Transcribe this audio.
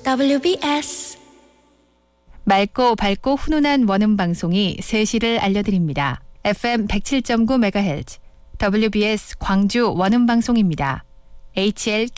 WBS 맑고 밝고 훈훈한 원음 방송이 3시를 알려드립니다. FM 107.9MHz WBS 광주 원음 방송입니다. HLQR